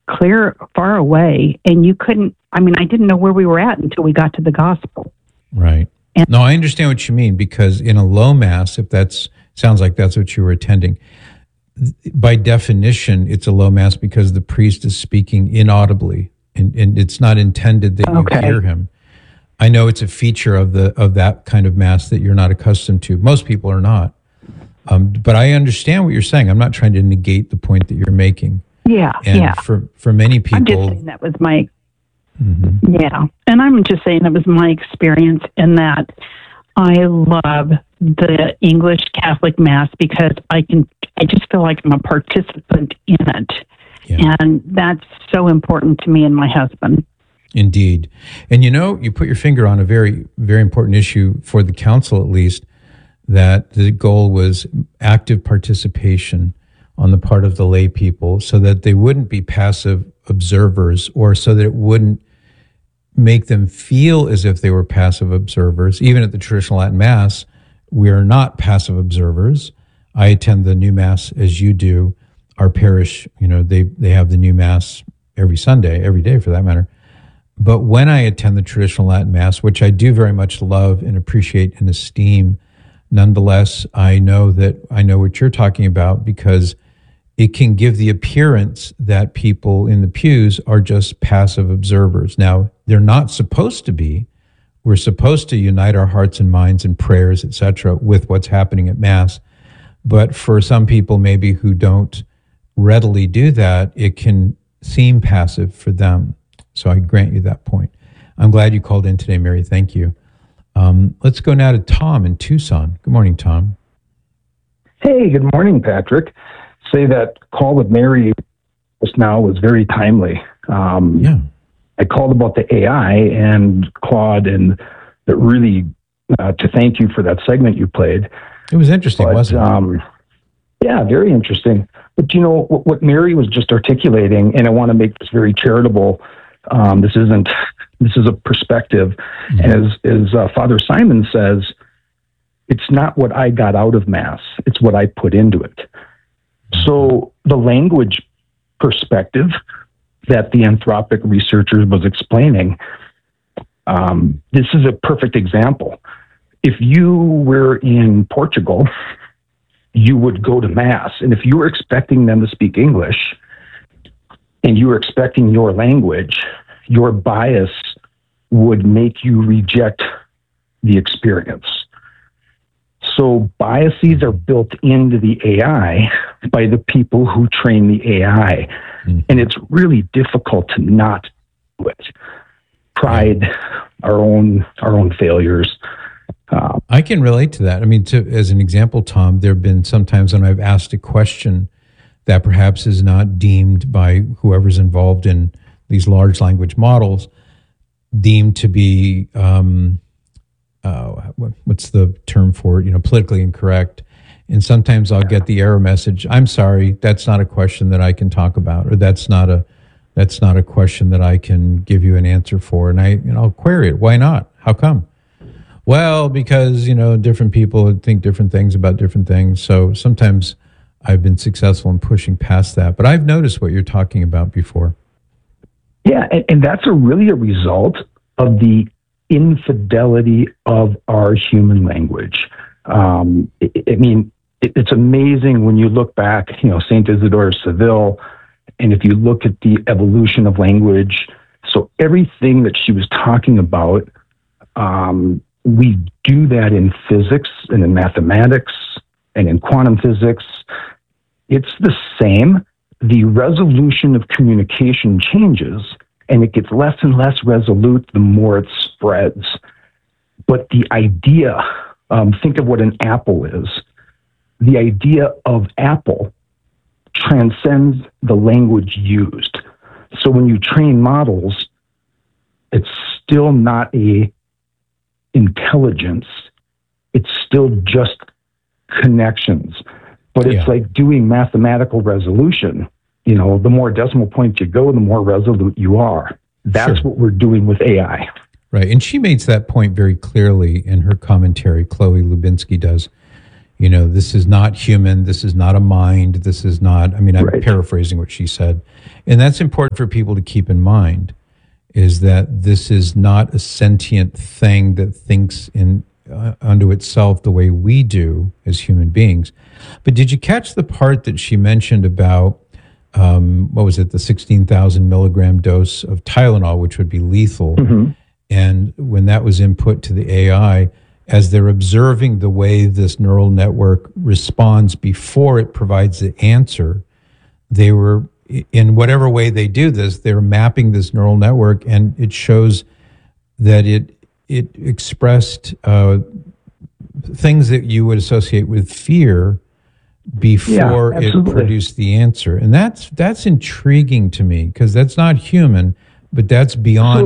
clear, far away, and you couldn't. I mean, I didn't know where we were at until we got to the gospel. Right. And no, I understand what you mean, because in a low mass, if that's sounds like that's what you were attending, by definition, it's a low mass because the priest is speaking inaudibly, and it's not intended that you hear him. I know it's a feature of that kind of mass that you're not accustomed to. Most people are not. But I understand what you're saying. I'm not trying to negate the point that you're making. Yeah, and for many people, I'm just saying that was my mm-hmm. Yeah, and I'm just saying it was my experience in that I love the English Catholic Mass because I just feel like I'm a participant in it. Yeah. And that's so important to me and my husband. Indeed. And you put your finger on a very, very important issue for the council, at least, that the goal was active participation on the part of the lay people so that they wouldn't be passive observers, or so that it wouldn't make them feel as if they were passive observers. Even at the traditional Latin Mass, we are not passive observers. I attend the new Mass as you do. Our parish, they have the new Mass every Sunday, every day for that matter. But when I attend the traditional Latin Mass, which I do very much love and appreciate and esteem, nonetheless, I know what you're talking about, because it can give the appearance that people in the pews are just passive observers. Now, they're not supposed to be. We're supposed to unite our hearts and minds and prayers, etc., with what's happening at Mass. But for some people maybe who don't readily do that, it can seem passive for them. So I grant you that point. I'm glad you called in today, Mary. Thank you. Let's go now to Tom in Tucson. Good morning, Tom. Hey, good morning, Patrick. Say that call with Mary just now was very timely. I called about the AI and Claude, and that really to thank you for that segment you played. It was interesting, wasn't it? Yeah, very interesting. But what Mary was just articulating, and I want to make this very charitable. This is a perspective. Mm-hmm. And as Father Simon says, it's not what I got out of Mass, it's what I put into it. So the language perspective that the Anthropic researchers was explaining, this is a perfect example. If you were in Portugal, you would go to Mass, and if you were expecting them to speak English and you were expecting your language, your bias would make you reject the experience. So biases are built into the AI by the people who train the AI. Mm-hmm. And it's really difficult to not do it. Pride, our own failures. I can relate to that. I mean, as an example, Tom, there have been some times when I've asked a question that perhaps is not deemed by whoever's involved in these large language models, deemed to be, what's the term for it? Politically incorrect. And sometimes I'll get the error message, I'm sorry, that's not a question that I can talk about, or that's not a question that I can give you an answer for. And I'll query it. Why not? How come? Well, because, different people think different things about different things. So sometimes I've been successful in pushing past that. But I've noticed what you're talking about before. Yeah, and that's really a result of the infidelity of our human language. It's amazing when you look back, St. Isidore of Seville, and if you look at the evolution of language, so everything that she was talking about, we do that in physics and in mathematics and in quantum physics. It's the same. The resolution of communication changes, and it gets less and less resolute the more it spreads. But the idea, think of what an apple is. The idea of apple transcends the language used. So when you train models, it's still not a intelligence. It's still just connections. But it's like doing mathematical resolution. The more decimal points you go, the more resolute you are. That's what we're doing with AI. Right. And she makes that point very clearly in her commentary. Chloe Lubinsky does. this is not human, this is not a mind, this is not, I'm Right. paraphrasing what she said. And that's important for people to keep in mind, is that this is not a sentient thing that thinks unto itself the way we do as human beings. But did you catch the part that she mentioned about, what was it, the 16,000 milligram dose of Tylenol, which would be lethal? Mm-hmm. And when that was input to the AI, as they're observing the way this neural network responds before it provides the answer, they were, in whatever way they do this, they're mapping this neural network, and it shows that it expressed things that you would associate with fear before Yeah, it absolutely. produced the answer. And that's intriguing to me, because that's not human, but that's beyond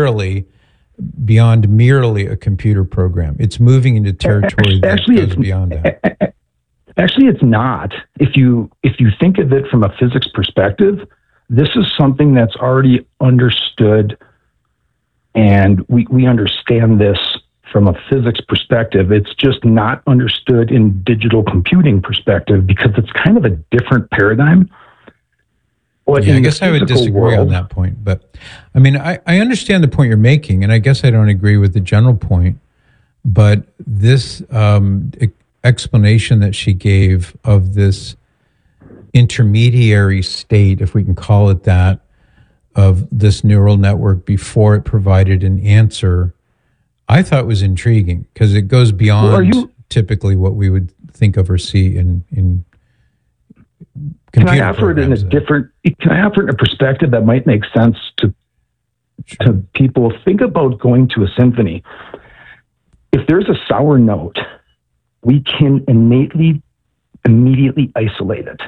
merely a computer program. It's moving into territory that goes beyond that. Actually, it's not. If you think of it from a physics perspective, this is something that's already understood, and we understand this from a physics perspective. It's just not understood in digital computing perspective, because it's kind of a different paradigm. But Yeah, I guess I would disagree on that point. But I understand the point you're making, and I guess I don't agree with the general point. But this explanation that she gave of this intermediary state, if we can call it that, of this neural network before it provided an answer, I thought was intriguing, because it goes beyond typically what we would think of or see in Can I offer it in a different? Can I offer it in a perspective that might make sense to people? Think about going to a symphony. If there's a sour note, we can immediately isolate it,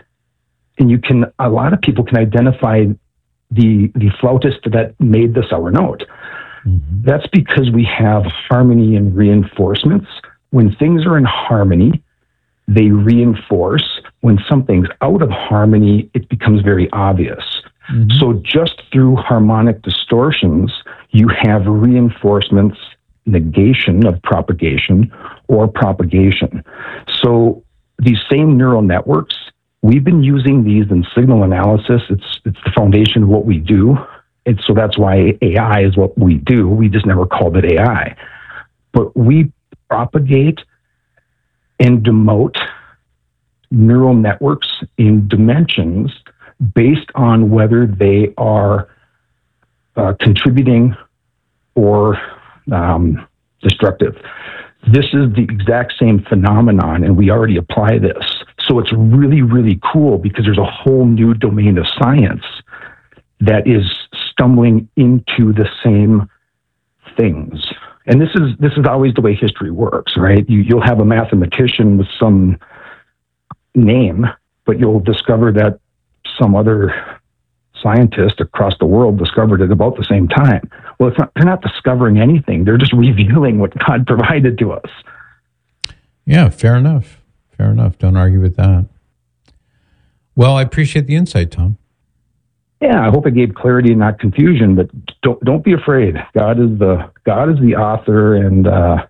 and a lot of people can identify the flautist that made the sour note. Mm-hmm. That's because we have harmony and reinforcements. When things are in harmony, they reinforce. When something's out of harmony, it becomes very obvious. Mm-hmm. So just through harmonic distortions, you have reinforcements, negation of propagation, or propagation. So these same neural networks, we've been using these in signal analysis. It's the foundation of what we do. So that's why AI is what we do. We just never called it AI. But we propagate and demote neural networks in dimensions based on whether they are contributing or destructive. This is the exact same phenomenon, and we already apply this. So it's really, really cool, because there's a whole new domain of science that is stumbling into the same things. And this is always the way history works, right? You'll have a mathematician with some name, but you'll discover that some other scientist across the world discovered it about the same time. Well, they're not discovering anything. They're just revealing what God provided to us. Yeah, fair enough. Fair enough. Don't argue with that. Well, I appreciate the insight, Tom. Yeah, I hope it gave clarity and not confusion, but don't be afraid. God is the author, and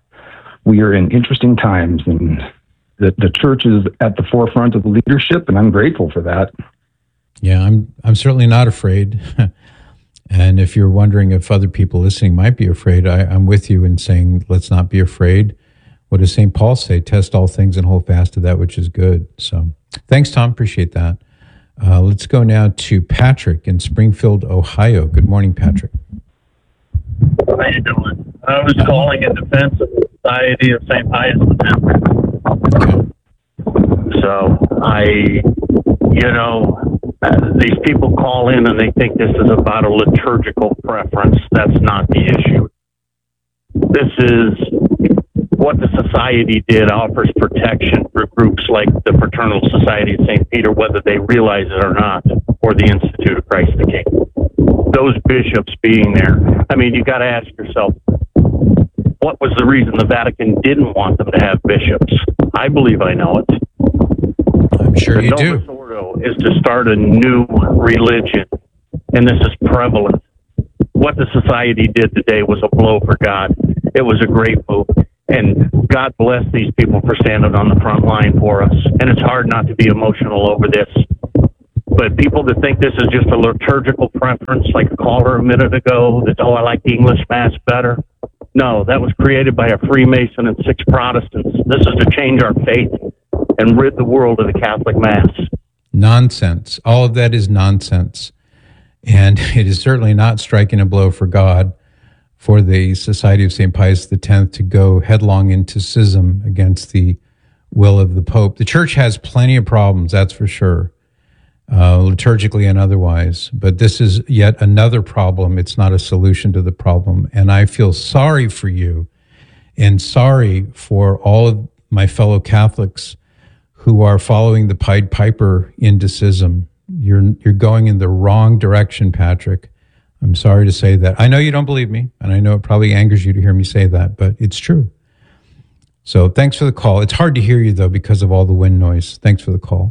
we are in interesting times, and the church is at the forefront of the leadership, and I'm grateful for that. Yeah, I'm certainly not afraid. And if you're wondering if other people listening might be afraid, I'm with you in saying, let's not be afraid. What does St. Paul say? Test all things and hold fast to that which is good. So thanks, Tom. Appreciate that. Let's go now to Patrick in Springfield, Ohio. Good morning, Patrick. How you doing? I was calling in defense of the Society of St. Pius X. Okay. So these people call in and they think this is about a liturgical preference. That's not the issue. This is what the society did offers protection for groups like the Fraternal Society of St. Peter, whether they realize it or not, or the Institute of Christ the King. Those bishops being there. I mean, you got to ask yourself, what was the reason the Vatican didn't want them to have bishops? I believe I know it. I'm sure you do. Novus Ordo is to start a new religion, and this is prevalent. What the society did today was a blow for God. It was a great move. And God bless these people for standing on the front line for us. And it's hard not to be emotional over this. But people that think this is just a liturgical preference, like a caller a minute ago, that, I like the English Mass better. No, that was created by a Freemason and 6 Protestants. This is to change our faith and rid the world of the Catholic Mass. Nonsense. All of that is nonsense. And it is certainly not striking a blow for God, for the Society of St. Pius X to go headlong into schism against the will of the Pope. The Church has plenty of problems, that's for sure, liturgically and otherwise. But this is yet another problem. It's not a solution to the problem. And I feel sorry for you and sorry for all of my fellow Catholics who are following the Pied Piper into schism. You're going in the wrong direction, Patrick. I'm sorry to say that. I know you don't believe me, and I know it probably angers you to hear me say that, but it's true. So thanks for the call. It's hard to hear you, though, because of all the wind noise. Thanks for the call.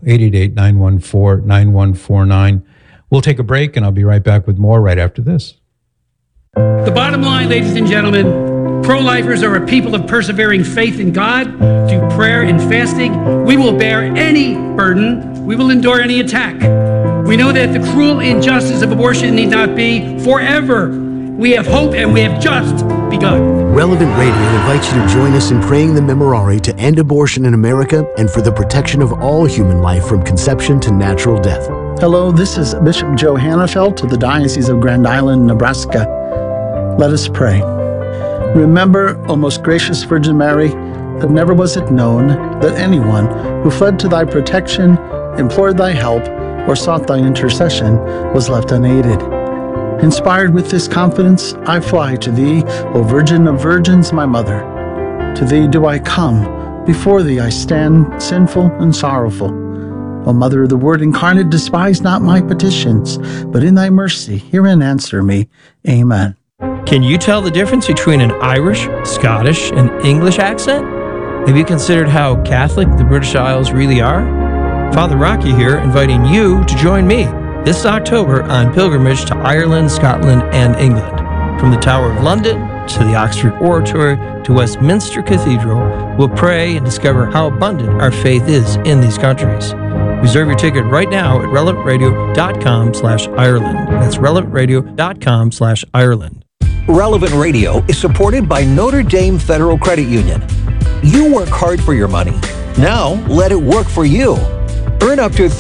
888-914-9149. We'll take a break, and I'll be right back with more right after this. The bottom line, ladies and gentlemen, pro-lifers are a people of persevering faith in God. Through prayer and fasting, we will bear any burden. We will endure any attack. We know that the cruel injustice of abortion need not be forever. We have hope, and we have just begun. Relevant Radio invites you to join us in praying the Memorare to end abortion in America and for the protection of all human life from conception to natural death. Hello, this is Bishop Joe Hannafelt of the Diocese of Grand Island, Nebraska. Let us pray. Remember, O most gracious Virgin Mary, that never was it known that anyone who fled to thy protection, implored thy help, or sought thy intercession was left unaided. Inspired with this confidence, I fly to thee, O Virgin of Virgins, my Mother. To thee do I come, before thee I stand sinful and sorrowful. O Mother of the Word incarnate, despise not my petitions, but in thy mercy hear and answer me. Amen. Can you tell the difference between an Irish, Scottish, and English accent? Have you considered how Catholic the British Isles really are? Father Rocky here, inviting you to join me this October on pilgrimage to Ireland, Scotland, and England. From the Tower of London to the Oxford Oratory to Westminster Cathedral, we'll pray and discover how abundant our faith is in these countries. Reserve your ticket right now at relevantradio.com/Ireland. That's relevantradio.com/Ireland. Relevant Radio is supported by Notre Dame Federal Credit Union. You work hard for your money. Now let it work for you. Earn up to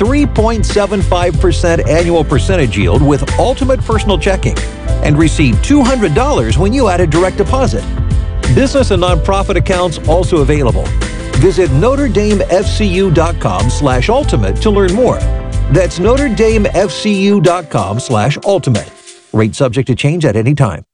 3.75% annual percentage yield with Ultimate Personal Checking and receive $200 when you add a direct deposit. Business and nonprofit accounts also available. Visit NotreDameFCU.com/ultimate to learn more. That's NotreDameFCU.com/ultimate. Rate subject to change at any time.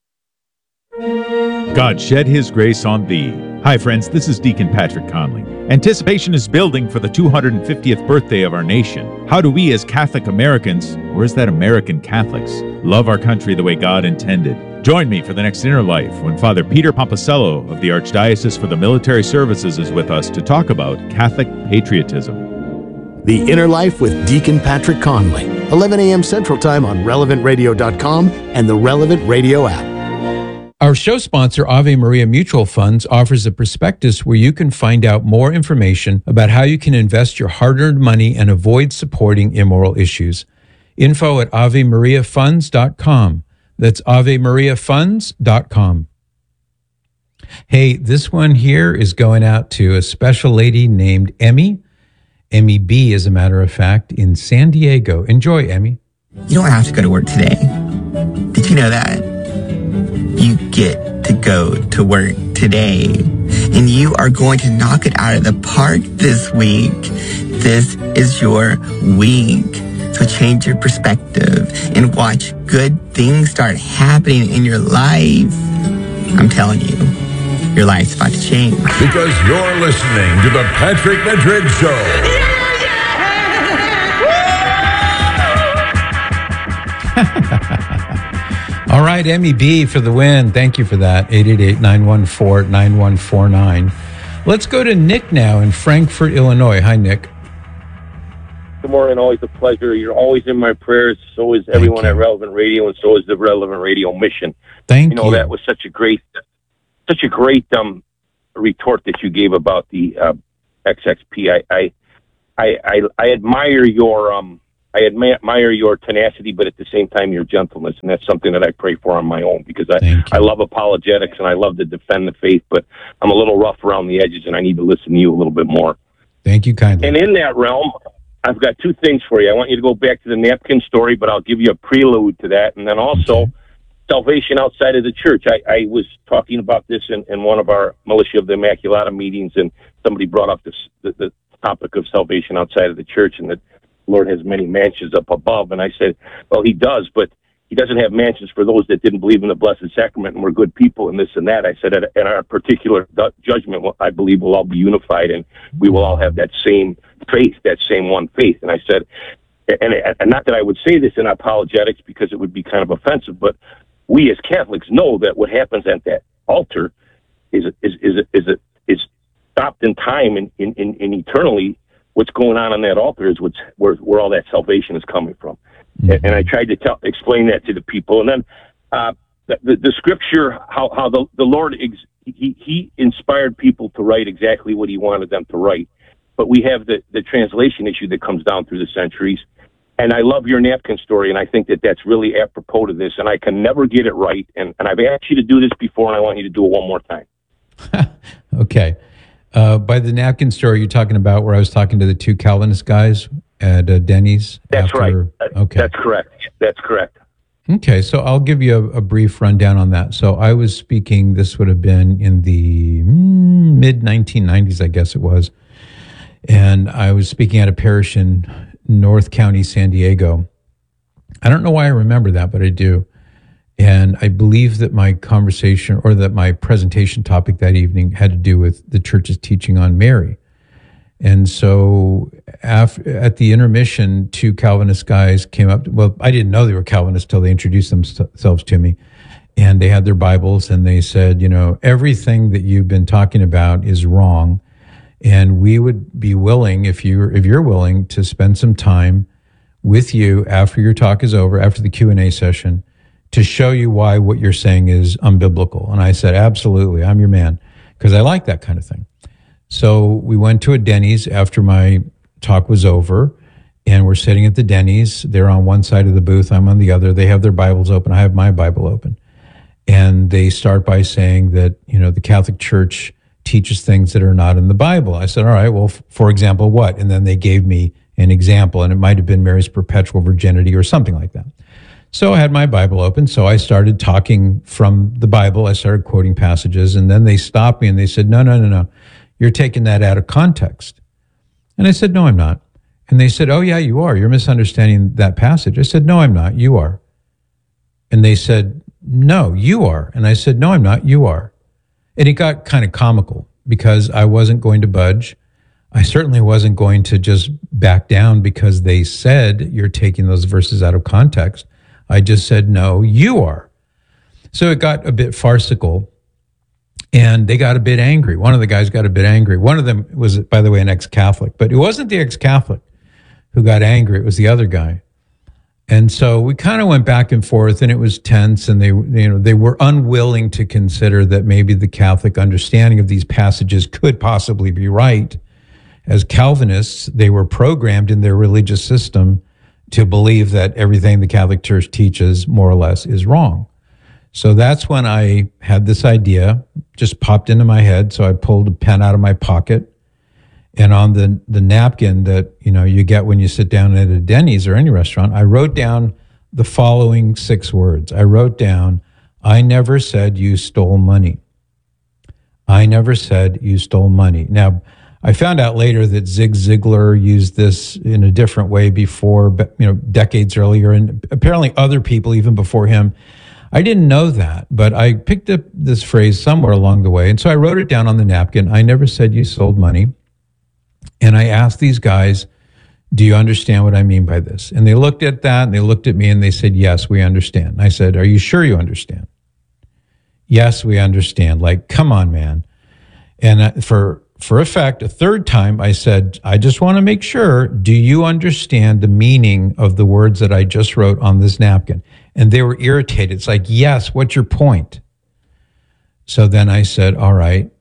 God shed His grace on thee. Hi friends, this is Deacon Patrick Conley. Anticipation is building for the 250th birthday of our nation. How do we as Catholic Americans, or is that American Catholics, love our country the way God intended? Join me for the next Inner Life when Father Peter Pomposello of the Archdiocese for the Military Services is with us to talk about Catholic patriotism. The Inner Life with Deacon Patrick Conley, 11 a.m. Central Time on RelevantRadio.com and the Relevant Radio app. Our show sponsor, Ave Maria Mutual Funds, offers a prospectus where you can find out more information about how you can invest your hard-earned money and avoid supporting immoral issues. Info at AveMariaFunds.com. That's AveMariaFunds.com. Hey, this one here is going out to a special lady named Emmy. Emmy B, as a matter of fact, in San Diego. Enjoy, Emmy. You don't have to go to work today. Did you know that? You get to go to work today, and you are going to knock it out of the park this week. This is your week. So change your perspective and watch good things start happening in your life. I'm telling you, your life's about to change. Because you're listening to the Patrick Madrid Show. All right, Emmy B for the win. Thank you for that. 888-914-9149. Let's go to Nick now in Frankfort, Illinois. Hi, Nick. Good morning. Always a pleasure. You're always in my prayers. So is everyone at Relevant Radio, and so is the Relevant Radio mission. Thank you. That was such a great retort that you gave about the XXP. I admire your tenacity, but at the same time your gentleness, and that's something that I pray for on my own, because I love apologetics and I love to defend the faith, but I'm a little rough around the edges, and I need to listen to you a little bit more. Thank you kindly. And in that realm, I've got two things for you. I want you to go back to the napkin story, but I'll give you a prelude to that, and then also salvation outside of the church. I was talking about this in one of our Militia of the Immaculata meetings, and somebody brought up the topic of salvation outside of the church, and that the Lord has many mansions up above. And I said, well, he does, but he doesn't have mansions for those that didn't believe in the Blessed Sacrament and were good people and this and that. I said, at our particular judgment, I believe we'll all be unified and we will all have that same faith, that same one faith. And I said, and not that I would say this in apologetics because it would be kind of offensive, but we as Catholics know that what happens at that altar is stopped in time and eternally. What's going on that altar is where all that salvation is coming from. Mm-hmm. And I tried to explain that to the people. And then the scripture, how the Lord, he inspired people to write exactly what he wanted them to write. But we have the translation issue that comes down through the centuries. And I love your napkin story, and I think that that's really apropos to this, and I can never get it right. And I've asked you to do this before, and I want you to do it one more time. Okay. By the napkin story, you're talking about where I was talking to the two Calvinist guys at Denny's? That's right. Okay. That's correct. That's correct. Okay, so I'll give you a brief rundown on that. So I was speaking, this would have been in the mid-1990s, I guess it was, and I was speaking at a parish in North County, San Diego. I don't know why I remember that, but I do. And I believe that my conversation or that my presentation topic that evening had to do with the church's teaching on Mary. And so at the intermission, two Calvinist guys came up. Well, I didn't know they were Calvinists till they introduced themselves to me. And they had their Bibles and they said, everything that you've been talking about is wrong. And we would be willing, if you're willing, to spend some time with you after your talk is over, after the Q&A session, to show you why what you're saying is unbiblical. And I said, absolutely, I'm your man, because I like that kind of thing. So we went to a Denny's after my talk was over, and we're sitting at the Denny's. They're on one side of the booth, I'm on the other. They have their Bibles open, I have my Bible open. And they start by saying that, the Catholic Church teaches things that are not in the Bible. I said, all right, well, for example, what? And then they gave me an example, and it might have been Mary's perpetual virginity or something like that. So I had my Bible open, so I started talking from the Bible. I started quoting passages, and then they stopped me and they said, no, you're taking that out of context. And I said, no, I'm not. And they said, oh, yeah, you are. You're misunderstanding that passage. I said, no, I'm not. You are. And they said, no, you are. And I said, no, I'm not. You are. And it got kind of comical because I wasn't going to budge. I certainly wasn't going to just back down because they said you're taking those verses out of context. I just said, no, you are. So it got a bit farcical, and they got a bit angry. One of the guys got a bit angry. One of them was, by the way, an ex-Catholic, but it wasn't the ex-Catholic who got angry. It was the other guy. And so we kind of went back and forth, and it was tense, and they were unwilling to consider that maybe the Catholic understanding of these passages could possibly be right. As Calvinists, they were programmed in their religious system to believe that everything the Catholic Church teaches, more or less, is wrong. So that's when I had this idea, just popped into my head. So I pulled a pen out of my pocket, and on the napkin that you get when you sit down at a Denny's or any restaurant, I wrote down the following 6 words. I wrote down, I never said you stole money. I never said you stole money. Now, I found out later that Zig Ziglar used this in a different way before, decades earlier, and apparently other people even before him. I didn't know that, but I picked up this phrase somewhere along the way, and so I wrote it down on the napkin. I never said you sold money. And I asked these guys, do you understand what I mean by this? And they looked at that, and they looked at me, and they said, yes, we understand. And I said, are you sure you understand? Yes, we understand. Like, come on, man. And for effect, a third time, I said, I just want to make sure, do you understand the meaning of the words that I just wrote on this napkin? And they were irritated. It's like, yes, what's your point? So then I said, all right,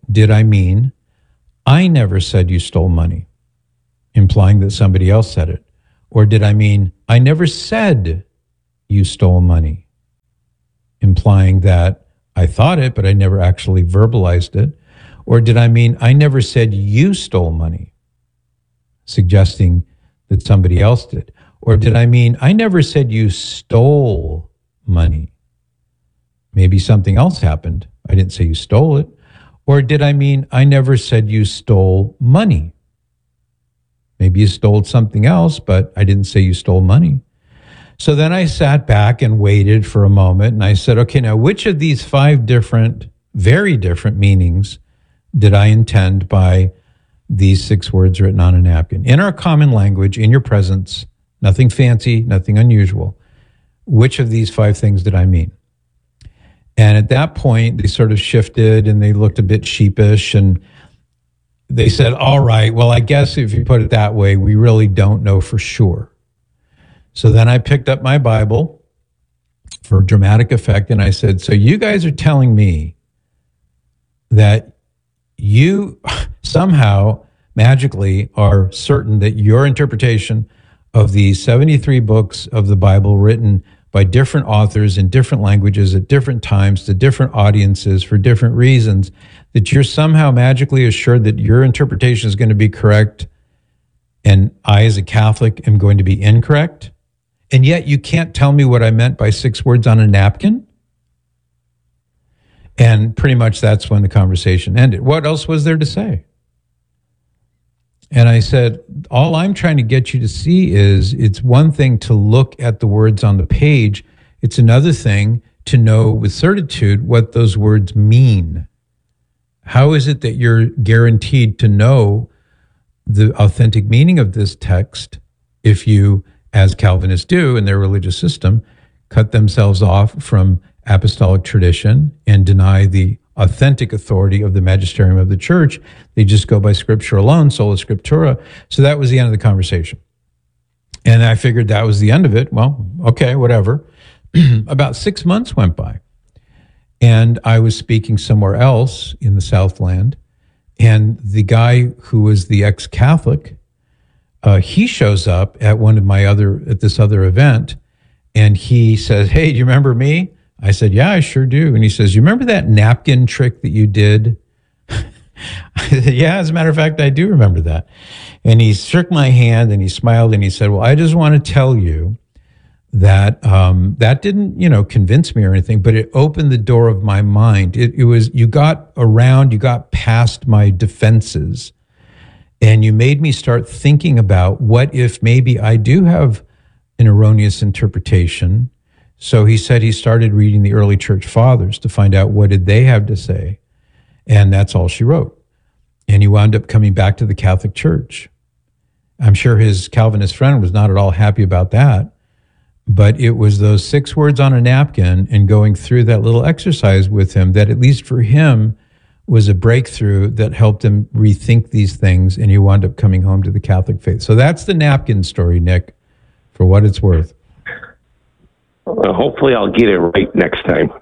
did I mean, I never said you stole money, implying that somebody else said it? Or did I mean, I never said you stole money, implying that I thought it, but I never actually verbalized it? Or did I mean, I never said you stole money, suggesting that somebody else did? Or did I mean, I never said you stole money? Maybe something else happened. I didn't say you stole it. Or did I mean, I never said you stole money? Maybe you stole something else, but I didn't say you stole money. So then I sat back and waited for a moment, and I said, okay, now which of these 5 different, very different meanings did I intend by these 6 words written on a napkin? In our common language, in your presence, nothing fancy, nothing unusual. Which of these 5 things did I mean? And at that point, they sort of shifted and they looked a bit sheepish and they said, all right, well, I guess if you put it that way, we really don't know for sure. So then I picked up my Bible for dramatic effect and I said, so you guys are telling me that you somehow magically are certain that your interpretation of the 73 books of the Bible written by different authors in different languages at different times to different audiences for different reasons, that you're somehow magically assured that your interpretation is going to be correct and I, as a Catholic, am going to be incorrect? And yet you can't tell me what I meant by 6 words on a napkin? And pretty much that's when the conversation ended. What else was there to say? And I said, all I'm trying to get you to see is it's one thing to look at the words on the page. It's another thing to know with certitude what those words mean. How is it that you're guaranteed to know the authentic meaning of this text if you, as Calvinists do in their religious system, cut themselves off from apostolic tradition and deny the authentic authority of the magisterium of the church? They just go by scripture alone, sola scriptura. So that was the end of the conversation. And I figured that was the end of it. Well, okay, whatever. About 6 months went by. And I was speaking somewhere else in the Southland. And the guy who was the ex-Catholic, he shows up at this other event. And he says, hey, do you remember me? I said, yeah, I sure do. And he says, you remember that napkin trick that you did? I said, yeah, as a matter of fact, I do remember that. And he shook my hand and he smiled and he said, well, I just want to tell you that that didn't, convince me or anything, but it opened the door of my mind. It was, you got past my defenses and you made me start thinking about what if maybe I do have an erroneous interpretation. So he said he started reading the early church fathers to find out what did they have to say. And that's all she wrote. And he wound up coming back to the Catholic Church. I'm sure his Calvinist friend was not at all happy about that, but it was those 6 words on a napkin and going through that little exercise with him that, at least for him, was a breakthrough that helped him rethink these things, and he wound up coming home to the Catholic faith. So that's the napkin story, Nick, for what it's worth. Well, hopefully I'll get it right next time.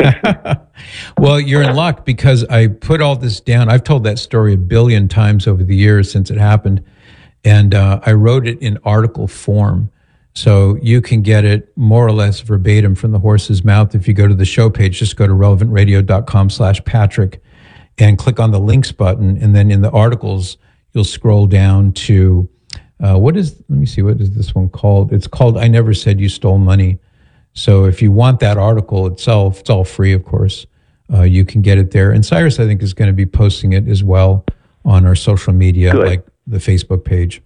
Well, you're in luck because I put all this down. I've told that story 1 billion times over the years since it happened, and I wrote it in article form. So you can get it more or less verbatim from the horse's mouth. If you go to the show page, just go to relevantradio.com/Patrick and click on the links button. And then in the articles, you'll scroll down to, let me see, what is this one called? It's called I Never Said You Stole Money. So if you want that article itself, it's all free, of course. You can get it there. And Cyrus, I think, is going to be posting it as well on our social media, like the Facebook page.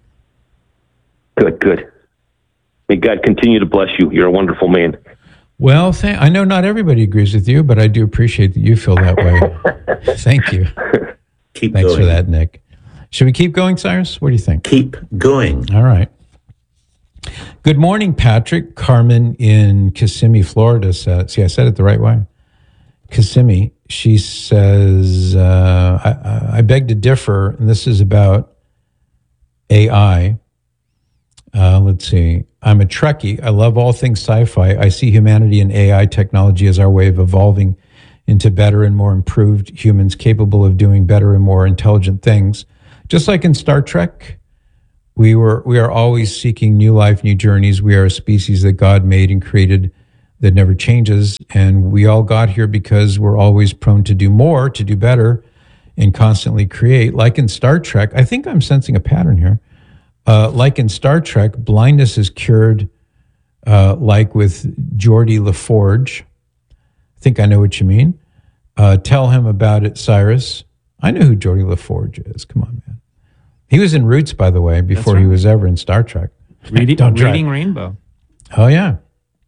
Good. May God continue to bless you. You're a wonderful man. Well, I know not everybody agrees with you, but I do appreciate that you feel that way. Thank you. Thanks for that, Nick. Should we keep going, Cyrus? What do you think? Keep going. All right. Good morning, Patrick. Carmen in Kissimmee, Florida says, see, I said it the right way. Kissimmee. She says, I beg to differ, and this is about AI. Let's see. I'm a Trekkie. I love all things sci-fi. I see humanity and AI technology as our way of evolving into better and more improved humans capable of doing better and more intelligent things. Just like in Star Trek, we are always seeking new life, new journeys. We are a species that God made and created that never changes. And we all got here because we're always prone to do more, to do better, and constantly create. Like in Star Trek, I think I'm sensing a pattern here. Like in Star Trek, blindness is cured, like with Geordi LaForge. I think I know what you mean. Tell him about it, Cyrus. I know who Geordi LaForge is. Come on, man. He was in Roots, by the way, before he was ever in Star Trek. Reading Rainbow. Oh, yeah.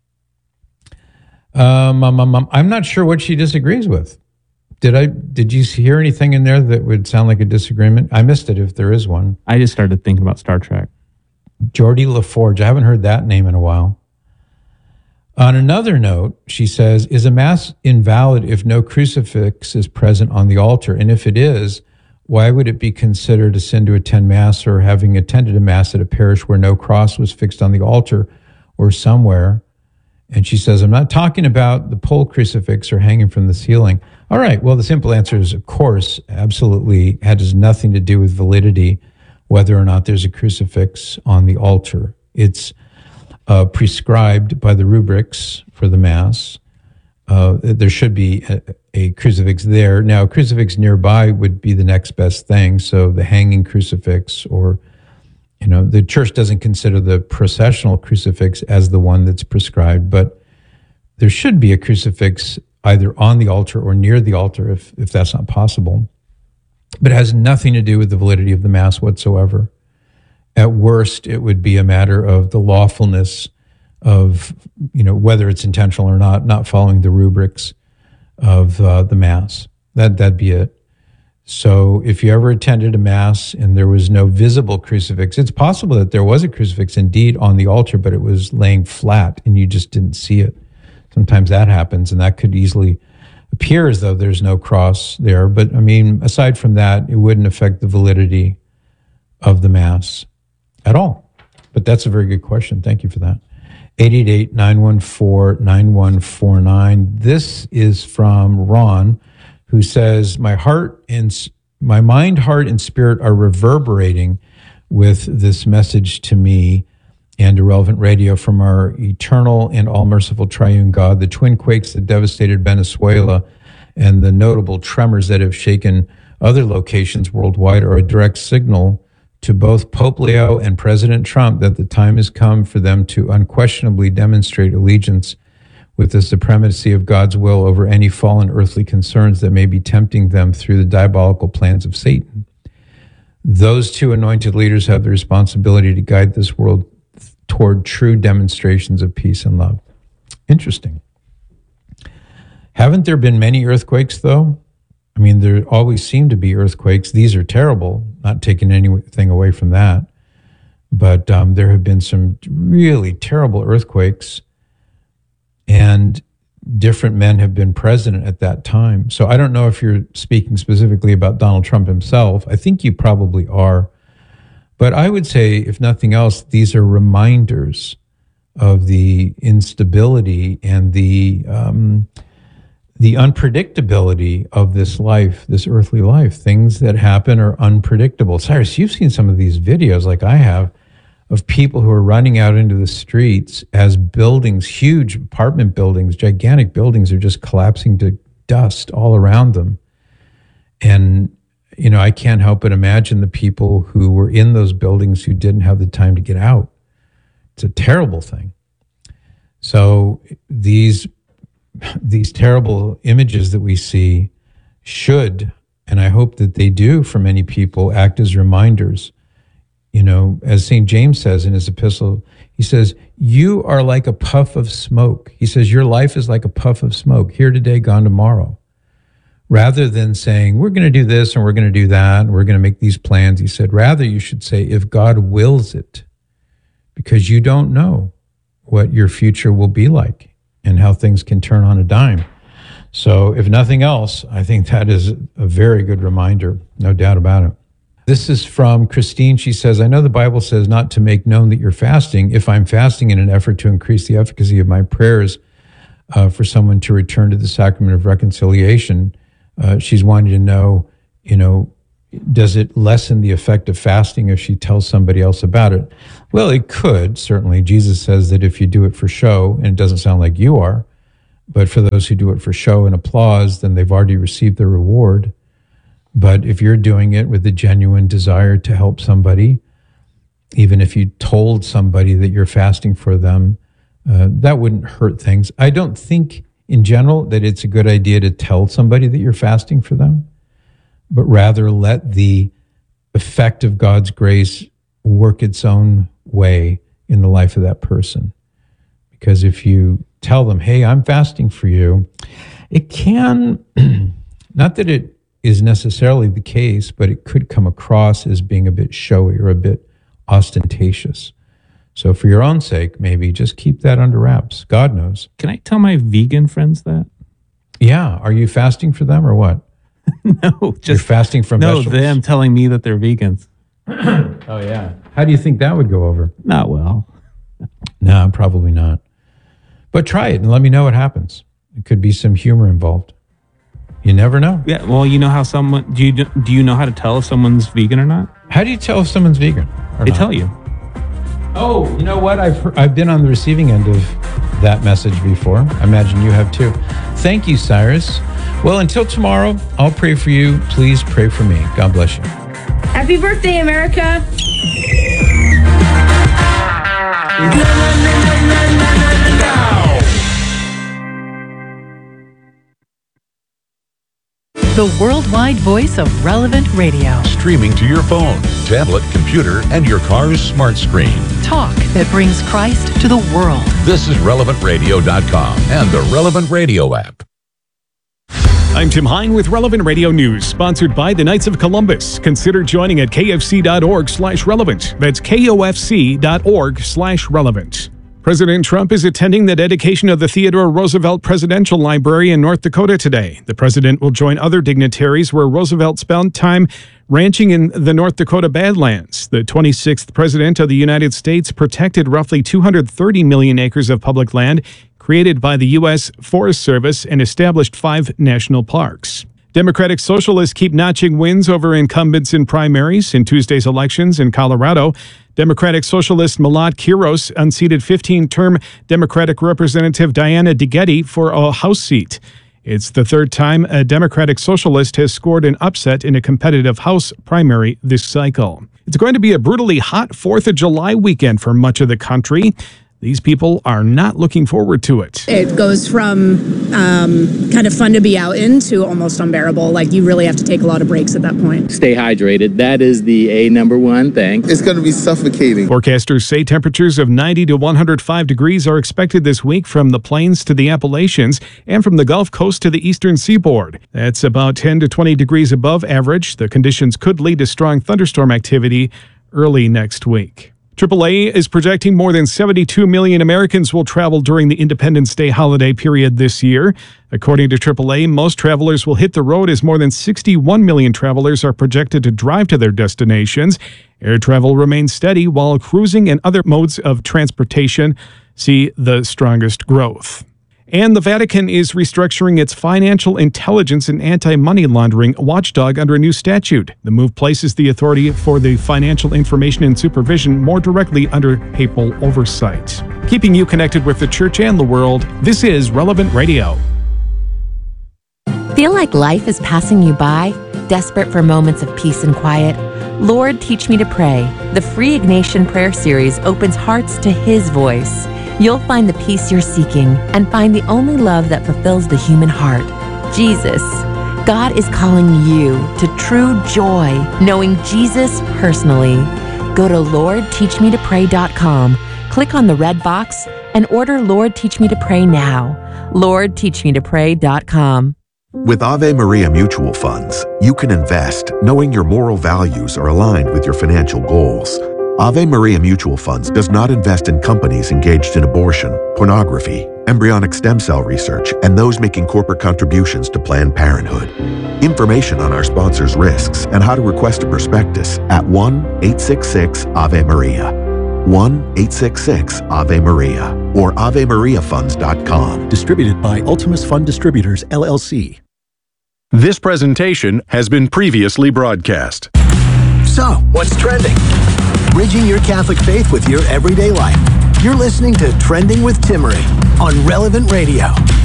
I'm not sure what she disagrees with. Did you hear anything in there that would sound like a disagreement? I missed it if there is one. I just started thinking about Star Trek. Geordi LaForge. I haven't heard that name in a while. On another note, she says, is a mass invalid if no crucifix is present on the altar? And if it is, why would it be considered a sin to attend mass or having attended a mass at a parish where no cross was fixed on the altar or somewhere? And she says, I'm not talking about the pole crucifix or hanging from the ceiling. All right. Well, the simple answer is, of course, absolutely. It has nothing to do with validity, whether or not there's a crucifix on the altar. It's prescribed by the rubrics for the Mass. There should be a crucifix there. Now, a crucifix nearby would be the next best thing. So the hanging crucifix, or, the church doesn't consider the processional crucifix as the one that's prescribed, but there should be a crucifix either on the altar or near the altar if that's not possible. But it has nothing to do with the validity of the Mass whatsoever. At worst, it would be a matter of the lawfulness of, whether it's intentional or not following the rubrics of the Mass. That'd be it. So if you ever attended a Mass and there was no visible crucifix, it's possible that there was a crucifix indeed on the altar, but it was laying flat and you just didn't see it. Sometimes that happens, and that could easily appear as though there's no cross there. But, aside from that, it wouldn't affect the validity of the Mass at all. But that's a very good question. Thank you for that. 888-914-9149. This is from Ron, who says, my mind, heart, and spirit are reverberating with this message to me and Irrelevant Radio from our eternal and all-merciful triune God. The twin quakes that devastated Venezuela and the notable tremors that have shaken other locations worldwide are a direct signal to both Pope Leo and President Trump that the time has come for them to unquestionably demonstrate allegiance with the supremacy of God's will over any fallen earthly concerns that may be tempting them through the diabolical plans of Satan. Those two anointed leaders have the responsibility to guide this world toward true demonstrations of peace and love. Interesting. Haven't there been many earthquakes, though? There always seem to be earthquakes. These are terrible, not taking anything away from that. But there have been some really terrible earthquakes, and different men have been president at that time. So I don't know if you're speaking specifically about Donald Trump himself. I think you probably are. But I would say, if nothing else, these are reminders of the instability and the unpredictability of this life, this earthly life. Things that happen are unpredictable. Cyrus, you've seen some of these videos, like I have, of people who are running out into the streets as buildings, huge apartment buildings, gigantic buildings, are just collapsing to dust all around them. And I can't help but imagine the people who were in those buildings who didn't have the time to get out. It's a terrible thing. So these terrible images that we see should, and I hope that they do for many people, act as reminders. As St. James says in his epistle, he says, you are like a puff of smoke. He says, your life is like a puff of smoke, here today, gone tomorrow. Rather than saying, we're going to do this and we're going to do that and we're going to make these plans, he said, rather you should say, if God wills it, because you don't know what your future will be like and how things can turn on a dime. So if nothing else, I think that is a very good reminder, no doubt about it. This is from Christine. She says, I know the Bible says not to make known that you're fasting. If I'm fasting in an effort to increase the efficacy of my prayers, for someone to return to the sacrament of reconciliation. She's wanting to know, does it lessen the effect of fasting if she tells somebody else about it? Well, it could, certainly. Jesus says that if you do it for show, and it doesn't sound like you are, but for those who do it for show and applause, then they've already received their reward. But if you're doing it with a genuine desire to help somebody, even if you told somebody that you're fasting for them, that wouldn't hurt things. I don't think in general that it's a good idea to tell somebody that you're fasting for them, but rather let the effect of God's grace work its own way in the life of that person. Because if you tell them, hey, I'm fasting for you, it can, not that it is necessarily the case, but it could come across as being a bit showy or a bit ostentatious. So for your own sake, maybe just keep that under wraps. God knows. Can I tell my vegan friends that? Yeah. Are you fasting for them or what? No, just you're fasting from vegetables? No, them telling me that they're vegans. Oh, yeah. How do you think that would go over? Not well. No, probably not. But try it and let me know what happens. It could be some humor involved. You never know. Yeah, well, you know how someone... Do you know how to tell if someone's vegan or not? How do you tell if someone's vegan or They not? tell you. Oh, you know what? I've been on the receiving end of that message before. I imagine you have too. Thank you, Cyrus. Well, until tomorrow, I'll pray for you. Please pray for me. God bless you. Happy birthday, America. The worldwide voice of Relevant Radio. Streaming to your phone, tablet, computer, and your car's smart screen. Talk that brings Christ to the world. This is RelevantRadio.com and the Relevant Radio app. I'm Tim Hine with Relevant Radio News, sponsored by the Knights of Columbus. Consider joining at kfc.org/relevant. That's kofc.org/relevant. President Trump is attending the dedication of the Theodore Roosevelt Presidential Library in North Dakota today. The president will join other dignitaries where Roosevelt spent time ranching in the North Dakota Badlands. The 26th president of the United States protected roughly 230 million acres of public land created by the U.S. Forest Service and established 5 national parks. Democratic Socialists keep notching wins over incumbents in primaries. In Tuesday's elections in Colorado, Democratic Socialist Malat Quiros unseated 15-term Democratic Representative Diana DeGetti for a House seat. It's the third time a Democratic Socialist has scored an upset in a competitive House primary this cycle. It's going to be a brutally hot 4th of July weekend for much of the country. These people are not looking forward to it. It goes from kind of fun to be out in to almost unbearable. Like, you really have to take a lot of breaks at that point. Stay hydrated. That is the number one thing. It's going to be suffocating. Forecasters say temperatures of 90 to 105 degrees are expected this week from the plains to the Appalachians and from the Gulf Coast to the eastern seaboard. That's about 10 to 20 degrees above average. The conditions could lead to strong thunderstorm activity early next week. AAA is projecting more than 72 million Americans will travel during the Independence Day holiday period this year. According to AAA, most travelers will hit the road as more than 61 million travelers are projected to drive to their destinations. Air travel remains steady while cruising and other modes of transportation see the strongest growth. And the Vatican is restructuring its financial intelligence and anti-money laundering watchdog under a new statute. The move places the authority for the financial information and supervision more directly under papal oversight. Keeping you connected with the church and the world, this is Relevant Radio. Feel like life is passing you by? Desperate for moments of peace and quiet? Lord, Teach Me to Pray. The free Ignatian Prayer Series opens hearts to His voice. You'll find the peace you're seeking and find the only love that fulfills the human heart, Jesus. God is calling you to true joy, knowing Jesus personally. Go to LordTeachMeToPray.com, click on the red box, and order Lord Teach Me to Pray now. LordTeachMeToPray.com. With Ave Maria Mutual Funds, you can invest knowing your moral values are aligned with your financial goals. Ave Maria Mutual Funds does not invest in companies engaged in abortion, pornography, embryonic stem cell research, and those making corporate contributions to Planned Parenthood. Information on our sponsors' risks and how to request a prospectus at 1-866-AVE-MARIA. 1-866-AVE-MARIA or AveMariaFunds.com. Distributed by Ultimus Fund Distributors, LLC. This presentation has been previously broadcast. So, what's trending? Bridging your Catholic faith with your everyday life. You're listening to Trending with Timmerie on Relevant Radio.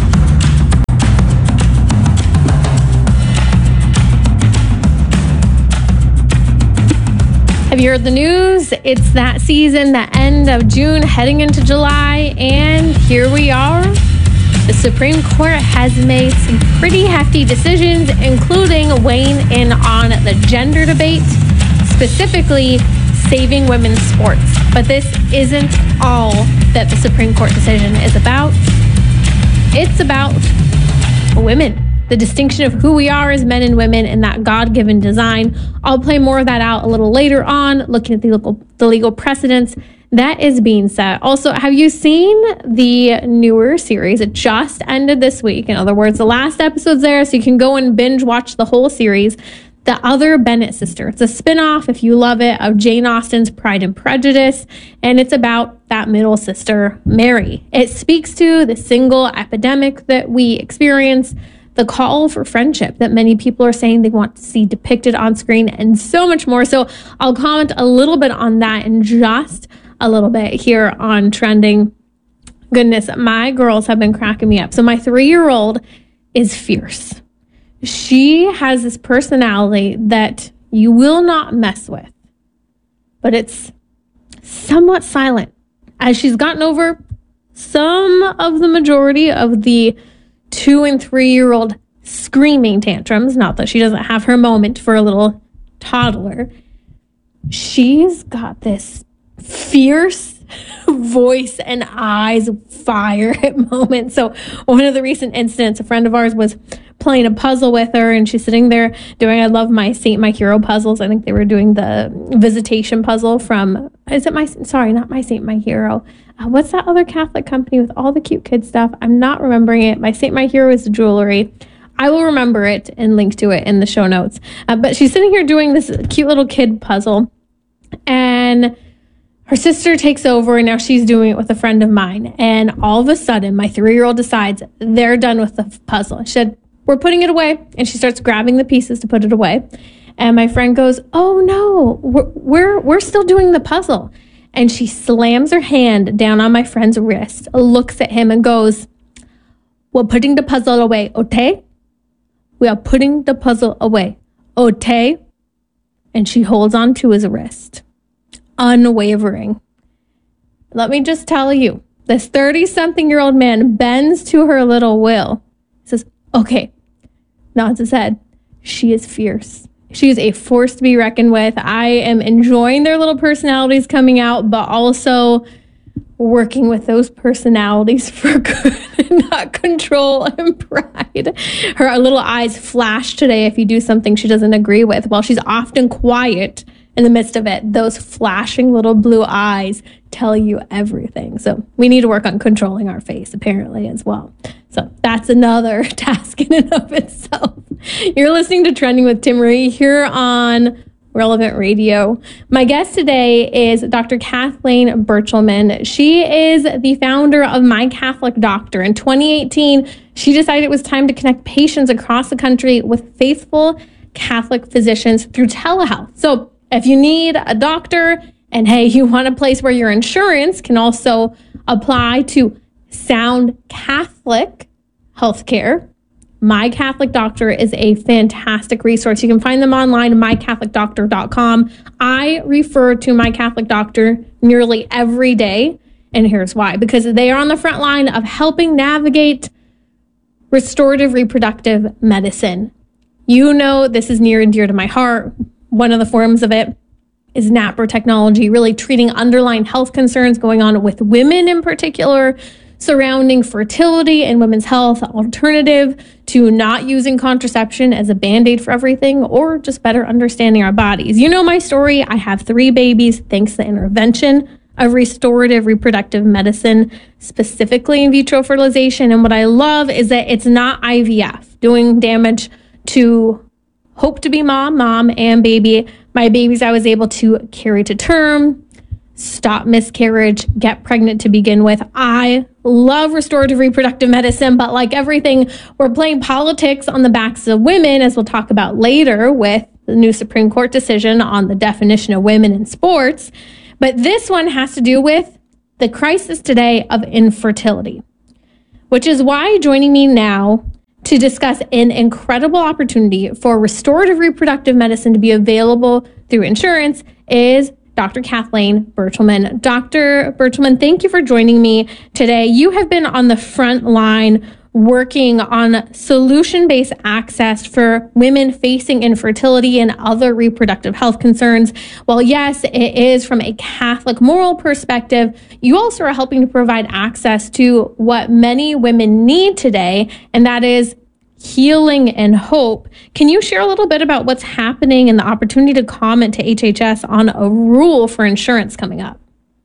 Have you heard the news? It's that season, the end of June, heading into July, and here we are. The Supreme Court has made some pretty hefty decisions, including weighing in on the gender debate, specifically saving women's sports. But this isn't all that the Supreme Court decision is about. It's about women. The distinction of who we are as men and women in that God-given design. I'll play more of that out a little later on, looking at the legal precedents that is being set. Also, have you seen the newer series? It just ended this week. In other words, the last episode's there, so you can go and binge watch the whole series. The Other Bennett Sister. It's a spinoff, if you love it, of Jane Austen's Pride and Prejudice, and it's about that middle sister, Mary. It speaks to the single epidemic that we experience, the call for friendship that many people are saying they want to see depicted on screen, and so much more. So I'll comment a little bit on that in just a little bit here on Trending. Goodness, my girls have been cracking me up. So my 3-year-old is fierce. She has this personality that you will not mess with, but it's somewhat silent. As she's gotten over some of the majority of the 2- and 3-year-old screaming tantrums, not that she doesn't have her moment for a little toddler, she's got this fierce voice and eyes fire at moments. So one of the recent incidents, a friend of ours was playing a puzzle with her, and she's sitting there doing, I love my Saint My Hero puzzles. I think they were doing the Visitation puzzle from, not my Saint My Hero. What's that other Catholic company with all the cute kid stuff? I'm not remembering it. My Saint My Hero is the jewelry. I will remember it and link to it in the show notes. But she's sitting here doing this cute little kid puzzle, and her sister takes over, and now she's doing it with a friend of mine. And all of a sudden, my 3-year-old decides they're done with the puzzle. She said, "We're putting it away." And she starts grabbing the pieces to put it away. And my friend goes, "Oh no, we're still doing the puzzle." And she slams her hand down on my friend's wrist, looks at him and goes, "We're putting the puzzle away, okay? We are putting the puzzle away, okay?" And she holds on to his wrist, unwavering. Let me just tell you, this 30-something-year-old man bends to her little will. He says, "Okay," nods his head. She is fierce. She is a force to be reckoned with. I am enjoying their little personalities coming out, but also working with those personalities for good and not control and pride. Her little eyes flash today if you do something she doesn't agree with. While she's often quiet in the midst of it, those flashing little blue eyes tell you everything. So we need to work on controlling our face, apparently, as well. So that's another task in and of itself. You're listening to Trending with Timmerie here on Relevant Radio. My guest today is Dr. Kathleen Burchelman. She is the founder of My Catholic Doctor. In 2018, she decided it was time to connect patients across the country with faithful Catholic physicians through telehealth. So if you need a doctor, and hey, you want a place where your insurance can also apply to sound Catholic healthcare, My Catholic Doctor is a fantastic resource. You can find them online, mycatholicdoctor.com. I refer to My Catholic Doctor nearly every day, and here's why. Because they are on the front line of helping navigate restorative reproductive medicine. You know this is near and dear to my heart. One of the forms of it is NAPR technology, really treating underlying health concerns going on with women in particular, surrounding fertility and women's health, alternative to not using contraception as a band-aid for everything, or just better understanding our bodies. You know my story. I have 3 babies thanks to the intervention of restorative reproductive medicine, specifically in vitro fertilization. And what I love is that it's not IVF doing damage to hope to be mom and baby. My babies I was able to carry to term, stop miscarriage, get pregnant to begin with. I love restorative reproductive medicine, but like everything, we're playing politics on the backs of women, as we'll talk about later with the new Supreme Court decision on the definition of women in sports. But this one has to do with the crisis today of infertility, which is why joining me now to discuss an incredible opportunity for restorative reproductive medicine to be available through insurance is Dr. Kathleen Bertelman. Dr. Bertelman, thank you for joining me today. You have been on the front line working on solution-based access for women facing infertility and other reproductive health concerns. Well, yes, it is from a Catholic moral perspective. You also are helping to provide access to what many women need today, and that is healing and hope. Can you share a little bit about what's happening and the opportunity to comment to HHS on a rule for insurance coming up?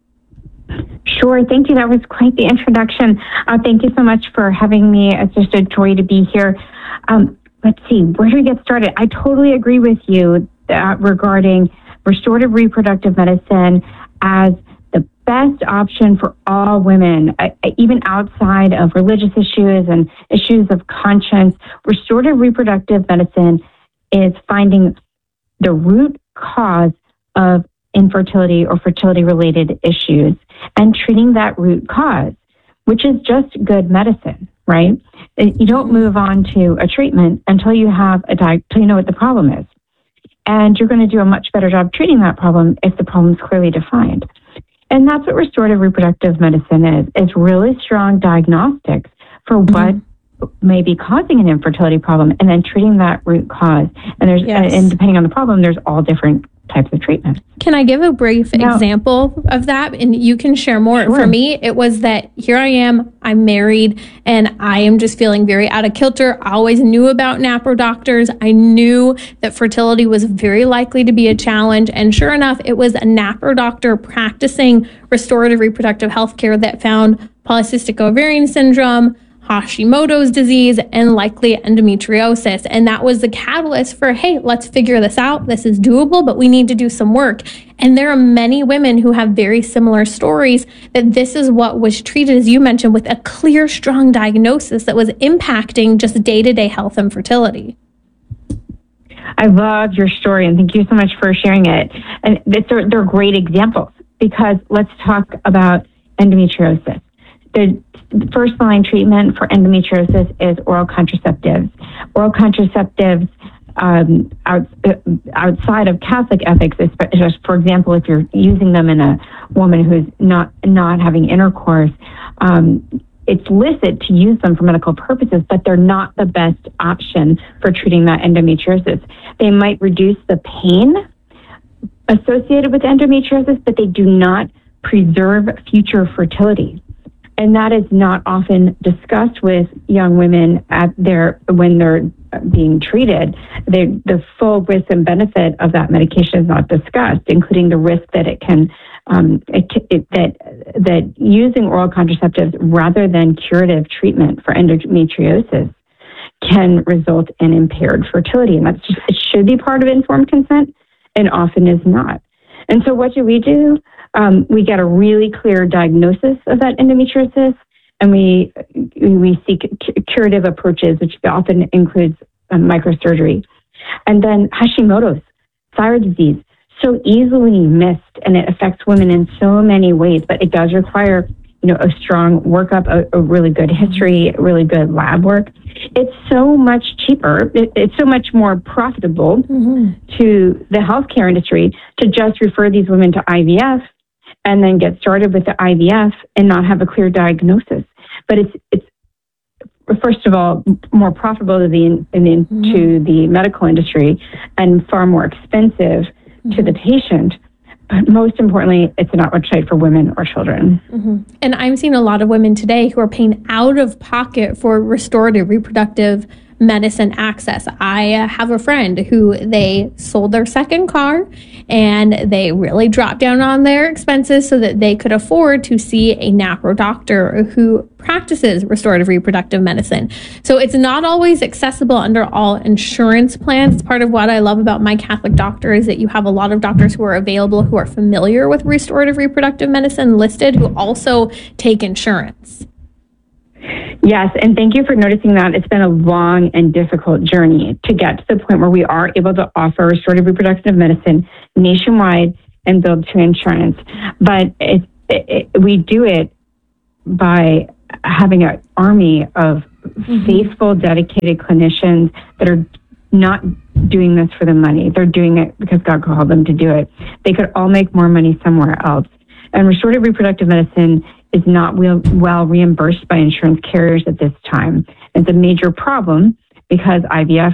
Sure. Thank you. That was quite the introduction. Thank you so much for having me. It's just a joy to be here. Let's see, where do we get started? I totally agree with you regarding restorative reproductive medicine as the best option for all women, even outside of religious issues and issues of conscience. Restorative reproductive medicine is finding the root cause of infertility or fertility-related issues and treating that root cause, which is just good medicine, right? You don't move on to a treatment until you have until you know what the problem is. And you're going to do a much better job treating that problem if the problem is clearly defined. And that's what restorative reproductive medicine is. It's really strong diagnostics for what may be causing an infertility problem and then treating that root cause. And there's and depending on the problem, there's all different types of treatment. Can I give a brief example of that? And you can share more. Sure. For me, it was that here I am, I'm married, and I am just feeling very out of kilter. I always knew about NAPRO doctors. I knew that fertility was very likely to be a challenge. And sure enough, it was a NAPRO doctor practicing restorative reproductive health care that found polycystic ovarian syndrome, Hashimoto's disease, and likely endometriosis. And that was the catalyst for, hey, let's figure this out. This is doable, but we need to do some work. And there are many women who have very similar stories that this is what was treated, as you mentioned, with a clear, strong diagnosis that was impacting just day-to-day health and fertility. I love your story, and thank you so much for sharing it. And they're great examples, because let's talk about endometriosis. The first line treatment for endometriosis is oral contraceptives. Oral contraceptives outside of Catholic ethics, for example, if you're using them in a woman who's not having intercourse, it's licit to use them for medical purposes, but they're not the best option for treating that endometriosis. They might reduce the pain associated with endometriosis, but they do not preserve future fertility. And that is not often discussed with young women when they're being treated. The full risk and benefit of that medication is not discussed, including the risk that it can that using oral contraceptives rather than curative treatment for endometriosis can result in impaired fertility, and it should be part of informed consent, and often is not. And so, what do? We get a really clear diagnosis of that endometriosis, and we seek curative approaches, which often includes microsurgery. And then Hashimoto's thyroid disease, so easily missed, and it affects women in so many ways, but it does require a strong workup, a really good history, really good lab work. It's so much cheaper. It's so much more profitable to the healthcare industry to just refer these women to IVF and then get started with the IVF and not have a clear diagnosis. But it's first of all more profitable to the medical industry and far more expensive to the patient. But most importantly, it's not much right for women or children. And I'm seeing a lot of women today who are paying out of pocket for restorative reproductive medicine access. I have a friend who they sold their second car and they really dropped down on their expenses so that they could afford to see a NAPRO doctor who practices restorative reproductive medicine. So it's not always accessible under all insurance plans. It's part of what I love about My Catholic Doctor is that you have a lot of doctors who are available who are familiar with restorative reproductive medicine listed who also take insurance. Yes, and thank you for noticing that. It's been a long and difficult journey to get to the point where we are able to offer restorative reproductive medicine nationwide and build to insurance. But we do it by having an army of faithful, dedicated clinicians that are not doing this for the money. They're doing it because God called them to do it. They could all make more money somewhere else. And restorative reproductive medicine is not well reimbursed by insurance carriers at this time. It's a major problem because IVF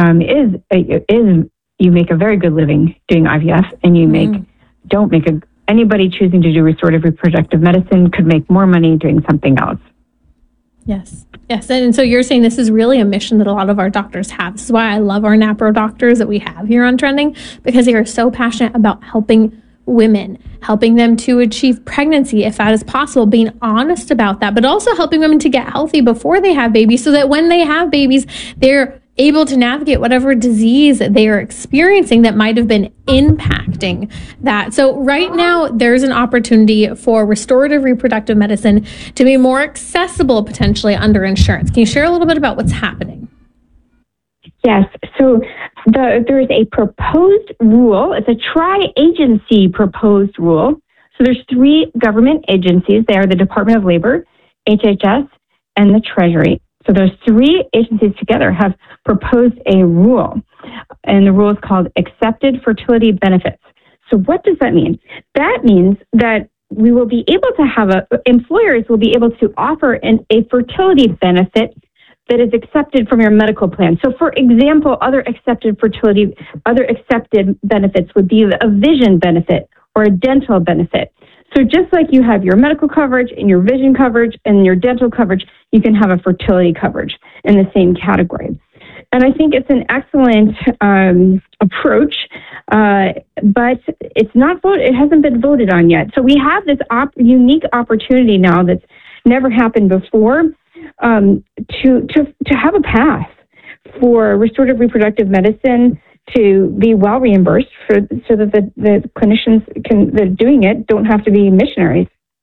is you make a very good living doing IVF, and you anybody choosing to do restorative reproductive medicine could make more money doing something else. Yes. And so you're saying this is really a mission that a lot of our doctors have. This is why I love our NAPRO doctors that we have here on Trending, because they are so passionate about helping women, helping them to achieve pregnancy if that is possible, being honest about that, but also helping women to get healthy before they have babies so that when they have babies, they're able to navigate whatever disease they are experiencing that might have been impacting that. So right now, there's an opportunity for restorative reproductive medicine to be more accessible potentially under insurance. Can you share a little bit about what's happening? Yes. So there is a proposed rule. It's a tri-agency proposed rule. So there's 3 government agencies. They are the Department of Labor, HHS, and the Treasury. So those 3 agencies together have proposed a rule, and the rule is called Accepted Fertility Benefits. So what does that mean? That means that we will be able to have employers will be able to offer a fertility benefit that is accepted from your medical plan. So for example, other accepted benefits would be a vision benefit or a dental benefit. So just like you have your medical coverage and your vision coverage and your dental coverage, you can have a fertility coverage in the same category. And I think it's an excellent approach, but it's not voted. It hasn't been voted on yet. So we have this unique opportunity now that's never happened before to have a path for restorative reproductive medicine to be well reimbursed so that the clinicians that are doing it don't have to be missionaries.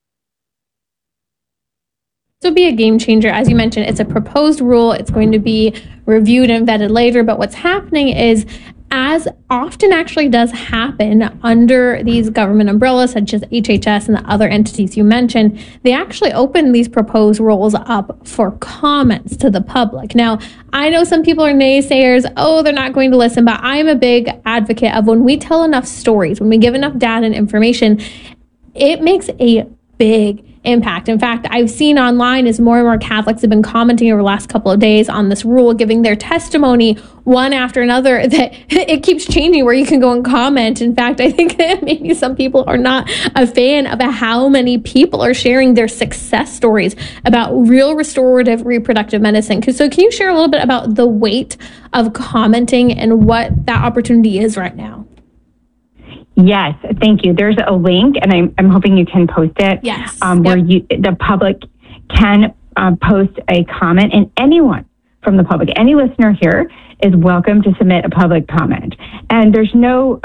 This will be a game changer. As you mentioned, it's a proposed rule. It's going to be reviewed and vetted later. But what's happening is, as often actually does happen under these government umbrellas, such as HHS and the other entities you mentioned, they actually open these proposed rules up for comments to the public. Now, I know some people are naysayers, they're not going to listen, but I'm a big advocate of when we tell enough stories, when we give enough data and information, it makes a big impact. In fact, I've seen online as more and more Catholics have been commenting over the last couple of days on this rule, giving their testimony one after another, that it keeps changing where you can go and comment. In fact, I think that maybe some people are not a fan of how many people are sharing their success stories about real restorative reproductive medicine. So can you share a little bit about the weight of commenting and what that opportunity is right now? Yes, thank you. There's a link, and I'm hoping you can post it. Yes. Where the public can post a comment, and anyone from the public, any listener here, is welcome to submit a public comment. And there's no,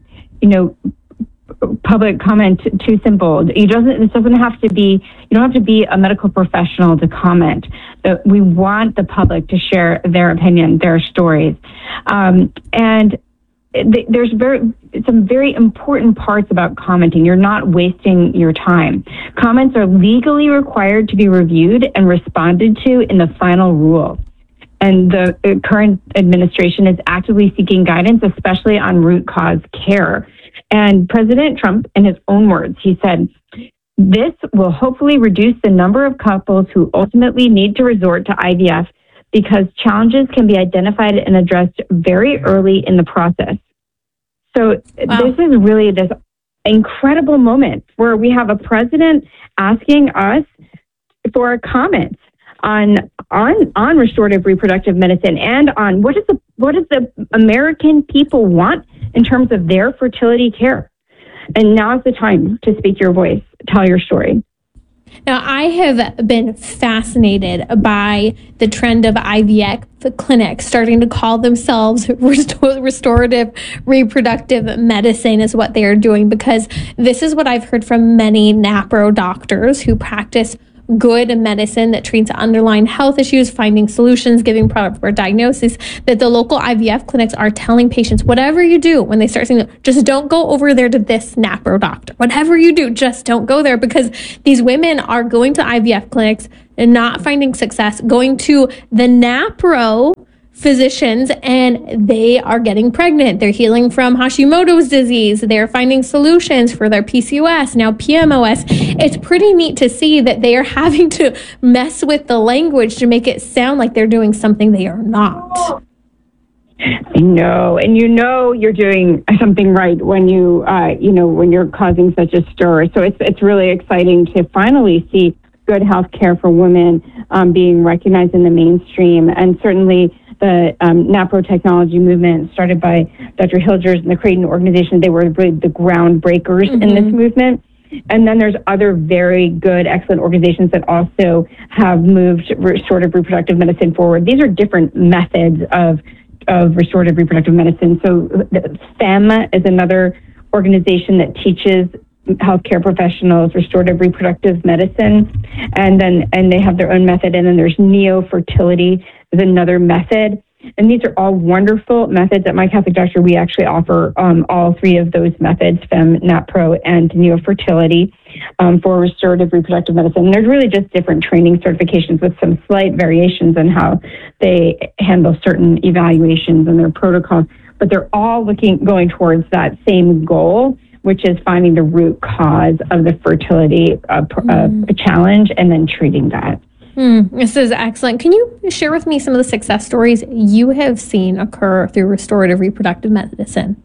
public comment too simple. This doesn't have to be. You don't have to be a medical professional to comment. We want the public to share their opinion, their stories, and there's some very important parts about commenting. You're not wasting your time. Comments are legally required to be reviewed and responded to in the final rule. And the current administration is actively seeking guidance, especially on root cause care. And President Trump, in his own words, he said, "This will hopefully reduce the number of couples who ultimately need to resort to IVF because challenges can be identified and addressed very early in the process." So This is really this incredible moment where we have a president asking us for a comment on restorative reproductive medicine and on what does the American people want in terms of their fertility care. And now's the time to speak your voice, tell your story. Now, I have been fascinated by the trend of IVF clinics starting to call themselves restorative reproductive medicine is what they are doing, because this is what I've heard from many NAPRO doctors who practice good medicine that treats underlying health issues, finding solutions, giving proper diagnosis, that the local IVF clinics are telling patients, whatever you do, when they start saying, just don't go over there to this NAPRO doctor. Whatever you do, just don't go there, because these women are going to IVF clinics and not finding success, going to the NAPRO physicians, and they are getting pregnant. They're healing from Hashimoto's disease. They're finding solutions for their PCOS, now PMOS. It's pretty neat to see that they are having to mess with the language to make it sound like they're doing something they are not. I know, and you're doing something right when when you're causing such a stir. So it's really exciting to finally see good health care for women being recognized in the mainstream, and certainly the NAPRO technology movement started by Dr. Hilgers and the Creighton organization. They were really the groundbreakers in this movement. And then there's other very good, excellent organizations that also have moved restorative reproductive medicine forward. These are different methods of restorative reproductive medicine. So FEM is another organization that teaches healthcare professionals restorative reproductive medicine, and they have their own method. And then there's neofertility is another method. And these are all wonderful methods. At My Catholic Doctor, we actually offer all three of those methods, FEM, NAPRO, and neofertility, for restorative reproductive medicine. And there's really just different training certifications with some slight variations in how they handle certain evaluations and their protocols. But they're all going towards that same goal, which is finding the root cause of the fertility challenge and then treating that. This is excellent. Can you share with me some of the success stories you have seen occur through restorative reproductive medicine?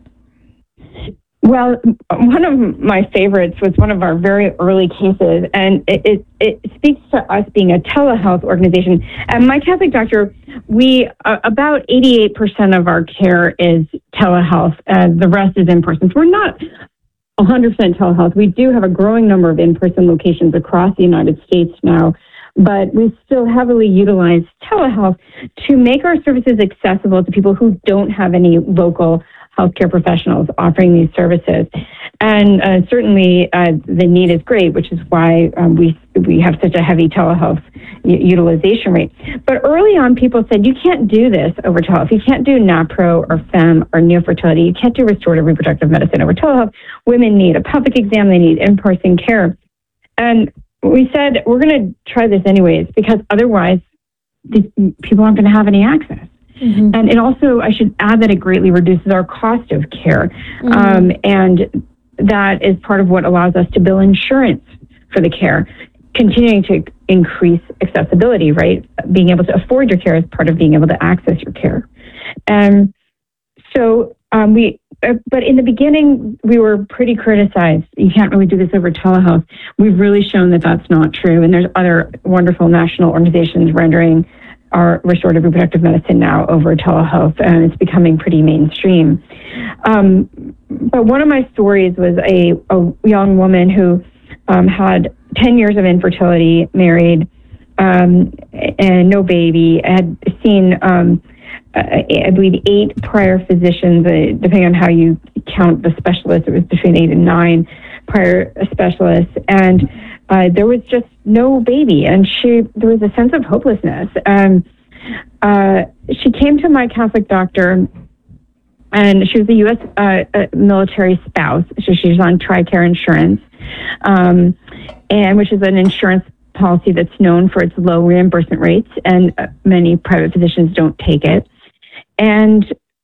Well, one of my favorites was one of our very early cases, and it speaks to us being a telehealth organization. At My Catholic Doctor, we about 88% of our care is telehealth, the rest is in person. So we're not 100% telehealth. We do have a growing number of in-person locations across the United States now, but we still heavily utilize telehealth to make our services accessible to people who don't have any local healthcare professionals offering these services. And certainly the need is great, which is why we have such a heavy telehealth utilization rate. But early on, people said, you can't do this over telehealth. You can't do NAPRO or FEM or neofertility. You can't do restorative reproductive medicine over telehealth. Women need a pelvic exam. They need in-person care. And we said, we're going to try this anyways, because otherwise these people aren't going to have any access. Mm-hmm. And it also, I should add that it greatly reduces our cost of care. Mm-hmm. And that is part of what allows us to bill insurance for the care, continuing to increase accessibility, right? Being able to afford your care is part of being able to access your care. And so but in the beginning, we were pretty criticized. You can't really do this over telehealth. We've really shown that that's not true. And there's other wonderful national organizations rendering our restorative reproductive medicine now over telehealth, and it's becoming pretty mainstream. But one of my stories was a young woman who had 10 years of infertility, married, and no baby, had seen I believe 8 prior physicians, depending on how you count the specialists. It was between 8 and 9 prior specialists, and there was just no baby, and there was a sense of hopelessness. She came to My Catholic Doctor, and she was a U.S. military spouse, so she was on TRICARE insurance, and which is an insurance policy that's known for its low reimbursement rates, and many private physicians don't take it. And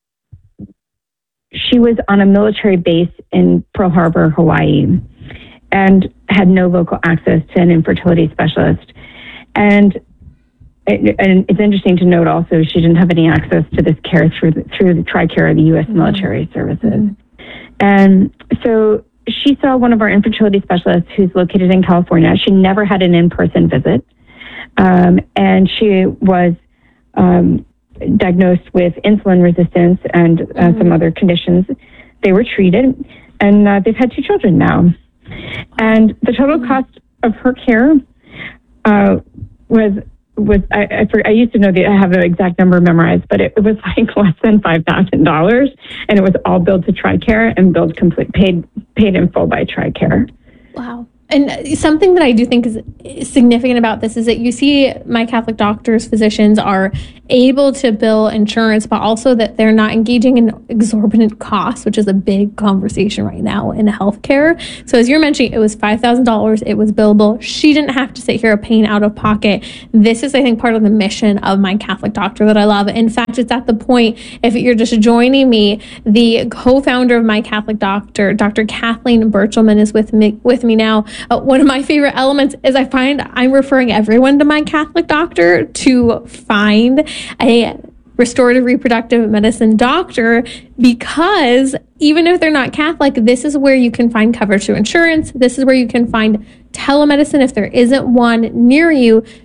she was on a military base in Pearl Harbor, Hawaii, and had no local access to an infertility specialist. And it's interesting to note also she didn't have any access to this care through the TRICARE or the U.S. military services. And so she saw one of our infertility specialists who's located in California. She never had an in-person visit. and she was diagnosed with insulin resistance and some other conditions. They were treated, and they've had 2 children now. And the total cost of her care was I used to know I have the exact number memorized, but it was like less than $5,000, and it was all billed to TRICARE and paid in full by TRICARE. Wow. And something that I do think is significant about this is that you see my Catholic doctors, physicians are able to bill insurance, but also that they're not engaging in exorbitant costs, which is a big conversation right now in healthcare. So as you're mentioning, it was $5,000. It was billable. She didn't have to sit here paying out of pocket. This is, I think, part of the mission of my Catholic doctor that I love. In fact, it's at the point, if you're just joining me, the co-founder of my Catholic doctor, Dr. Kathleen Birchelman, is with me now. One of my favorite elements is I find I'm referring everyone to my Catholic doctor to find a restorative reproductive medicine doctor, because even if they're not Catholic, this is where you can find coverage through insurance. This is where you can find telemedicine if there isn't one near you.